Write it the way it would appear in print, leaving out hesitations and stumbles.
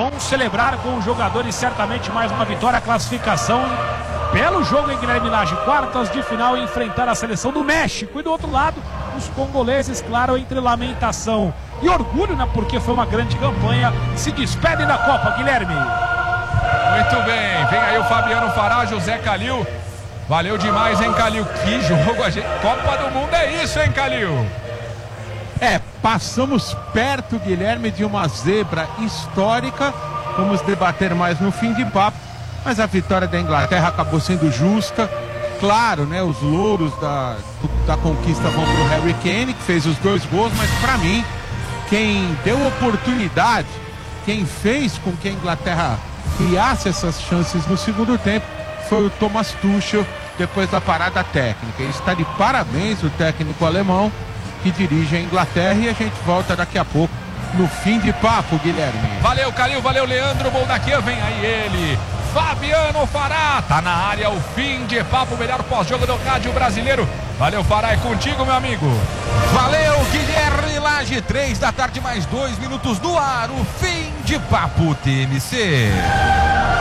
vão celebrar com os jogadores certamente mais uma vitória, classificação. Belo jogo em Guilherme Lage, quartas de final, enfrentar a seleção do México. E do outro lado, os congoleses, claro, entre lamentação e orgulho, né? Porque foi uma grande campanha, se despedem da Copa, Guilherme. Muito bem, vem aí o Fabiano Fará, José Calil. Valeu demais, hein, Calil? Que jogo, Copa do Mundo é isso, hein, Calil? Passamos perto, Guilherme, de uma zebra histórica. Vamos debater mais no fim de papo. Mas a vitória da Inglaterra acabou sendo justa. Claro, né? Os louros da conquista vão para o Harry Kane, que fez os 2 gols. Mas para mim, quem deu oportunidade, quem fez com que a Inglaterra criasse essas chances no segundo tempo, foi o Thomas Tuchel, depois da parada técnica. Ele está de parabéns, o técnico alemão que dirige a Inglaterra. E a gente volta daqui a pouco no fim de papo, Guilherme. Valeu, Calil, valeu, Leandro Boldaquia, vem aí ele, Fabiano Fará, tá na área, o fim de papo, melhor pós-jogo do rádio brasileiro. Valeu, Fará, é contigo, meu amigo. Valeu, Guilherme Lage, 3 da tarde, mais 2 minutos no ar, o fim de papo TMC.